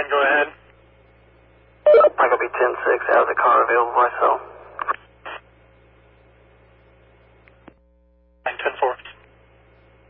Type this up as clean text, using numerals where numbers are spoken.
go ahead. Michael B. 10-6, how's the car available myself?